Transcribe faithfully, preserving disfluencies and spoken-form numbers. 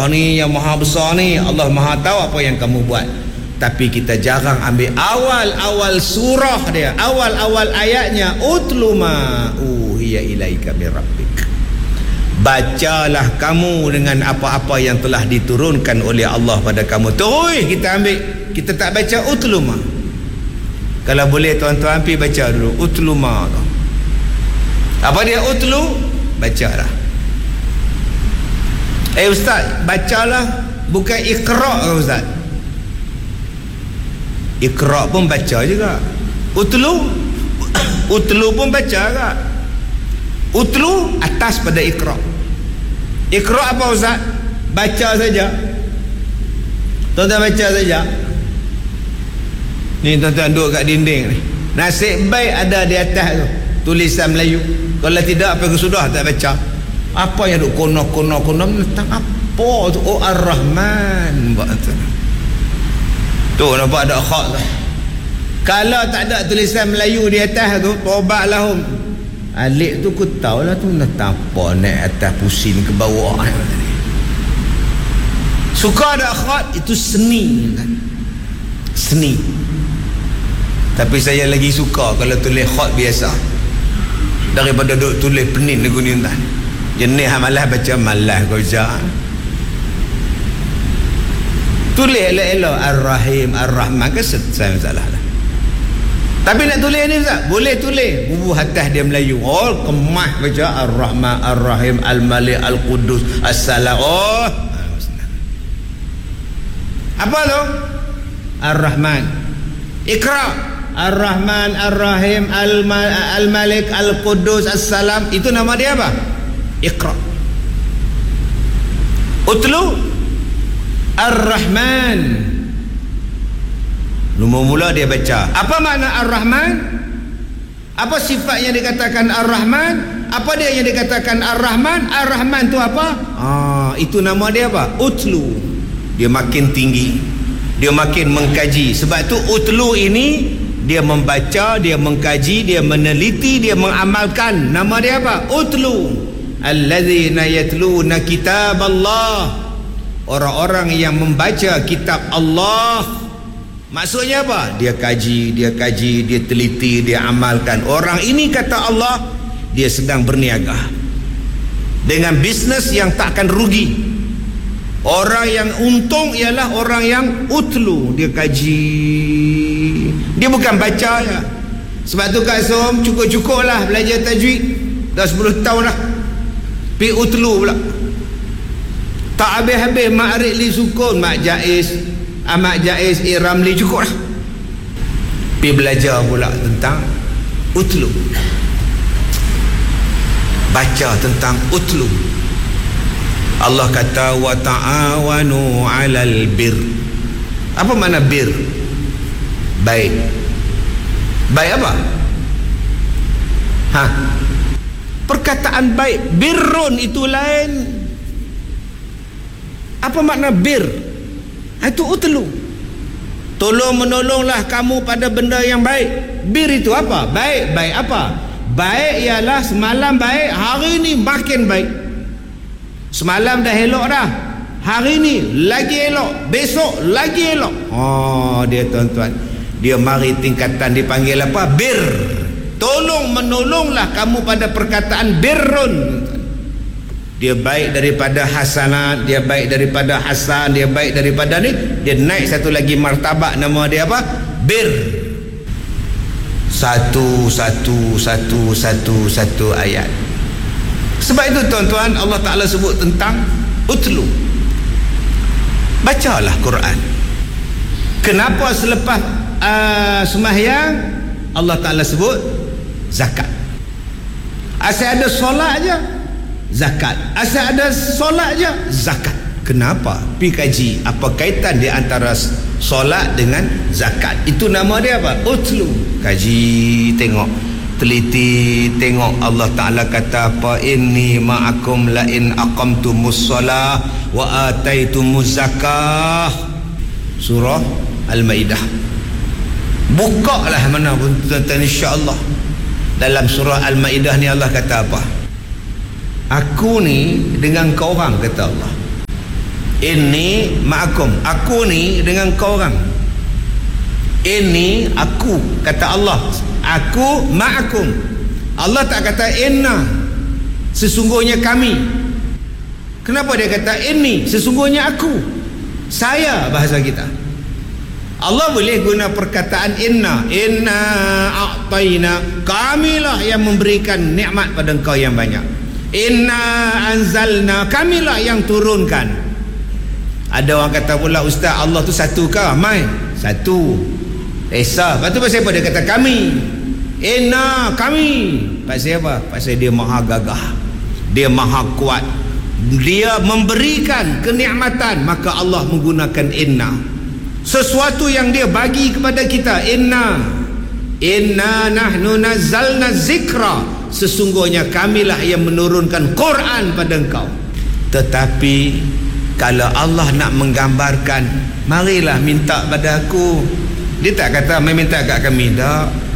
ni yang maha besar ni, Allah maha tahu apa yang kamu buat. Tapi kita jarang ambil awal-awal surah dia, awal-awal ayatnya, utlu ma uhiya ilaika min rabbik. Bacalah kamu dengan apa-apa yang telah diturunkan oleh Allah pada kamu. Terus kita ambil, kita tak baca utlu ma. Kalau boleh tuan-tuan pergi baca dulu utlu ma tu. Apa dia utlu? Bacalah. Eh ustaz, bacalah, bukan iqra' ke ustaz? Iqra' pun baca juga. Utlu utlu pun baca juga. Utlu atas pada iqra'. Iqra' apa ustaz? Baca saja. Tuan-tuan baca saja. Ni tuan-tuan duduk kat dinding ni. Nasib baik ada di atas tu tulisan Melayu. Kalau tidak apa sudah tak baca. Apa yang duk kono-kono-kono tentang apa tu? Oh Ar-Rahman buat tu. Tu nampak ada khak tu. Kalau tak ada tulisan Melayu di atas tu, tobatlah. Alik tu ku tahulah tu tentang apa, naik atas pusing ke bawah. Suka ada khak, itu seni kan? Seni. Tapi saya lagi suka kalau tulis khak biasa daripada duk tulis penin lagu ni entah. Jenis malah baca malah kau jangan. Tulis elok-elok Ar-Rahim, Ar-Rahman ke saya masalah lah. Tapi nak tulis ni tak? Boleh tulis. Bubuh atas dia Melayu. Oh, kemas baca Ar-Rahman, Ar-Rahim, Al-Malik, Al-Qudus, As-Salam. Oh. Apa tu? Ar-Rahman. Iqra. Ar-Rahman, Ar-Rahim, Al-Malik, Al-Qudus, As-Salam. Itu nama dia apa? Iqra. Utlu Ar-Rahman. Mula-mula dia baca. Apa makna Ar-Rahman? Apa sifat yang dikatakan Ar-Rahman? Apa dia yang dikatakan Ar-Rahman? Ar-Rahman tu apa? Ah, itu nama dia apa? Utlu. Dia makin tinggi, dia makin mengkaji. Sebab tu utlu ini dia membaca, dia mengkaji, dia meneliti, dia mengamalkan. Nama dia apa? Utlu. Alladzina yatluna kitab Allah. Orang-orang yang membaca kitab Allah. Maksudnya apa? Dia kaji, dia kaji, dia teliti, dia amalkan. Orang ini kata Allah, dia sedang berniaga dengan bisnes yang takkan rugi. Orang yang untung ialah orang yang utlu. Dia kaji, dia bukan baca ya. Sebab tu Kak Som cukup-cukup lah belajar tajwid. Dah sepuluh tahun lah. Pi utlu pula. Tak habis-habis Mak Arik Li Sukun, Mak Jais, Ahmad Jais, eh, Ramli, cukup lah. Pergi belajar pula tentang utlu. Baca tentang utlu. Allah kata wa ta'awanu 'alal bir. Apa makna bir? Baik. Baik apa? Ha? Perkataan baik. Birrun itu lain. Apa makna bir? Itu utlu. Tolong menolonglah kamu pada benda yang baik. Bir itu apa? Baik. Baik apa? Baik ialah semalam baik, hari ni makin baik. Semalam dah elok dah, hari ni lagi elok, besok lagi elok. Oh, dia tuan-tuan, dia mari tingkatan dipanggil apa? Bir. Tolong menolonglah kamu pada perkataan birrun. Dia baik daripada hasanat, dia baik daripada hasan, dia baik daripada ni, dia naik satu lagi martabak, nama dia apa? Bir. Satu, satu, satu, satu, satu ayat. Sebab itu tuan-tuan, Allah Ta'ala sebut tentang utlu. Bacalah Quran. Kenapa selepas uh, sembahyang Allah Ta'ala sebut zakat? Asal ada solat je zakat, asal ada solat je zakat. Kenapa? Pi kaji apa kaitan di antara solat dengan zakat. Itu nama dia apa? Utlu. Kaji, tengok, teliti, tengok. Allah Ta'ala kata apa? Inni ma'akum la in aqamtumus salah wa ataitumuz zakah. Surah Al-Maidah. Buka lah mana pun tuan-tuan, insya-Allah. Dalam surah Al-Maidah ni Allah kata apa? Aku ni dengan kau orang, kata Allah. Inni ma'akum, aku ni dengan kau orang. Inni, aku, kata Allah, aku ma'akum. Allah tak kata inna, sesungguhnya kami. Kenapa dia kata inni, sesungguhnya aku, saya, bahasa kita. Allah boleh guna perkataan inna, inna a'tayna, kamilah yang memberikan nikmat pada engkau yang banyak. Inna anzalna, kamilah yang turunkan. Ada orang kata pula, ustaz, Allah tu satu ke? Mai, satu. Esa, lepas tu pasal apa dia kata kami? Inna, kami. Pasal apa? Pasal dia maha gagah, dia maha kuat, dia memberikan kenikmatan, maka Allah menggunakan inna. Sesuatu yang dia bagi kepada kita, inna inna nahnu nazzalna zikra, sesungguhnya kamilah yang menurunkan Quran pada engkau. Tetapi kalau Allah nak menggambarkan, marilah minta pada aku. Dia tak kata mai minta kat kami, tak.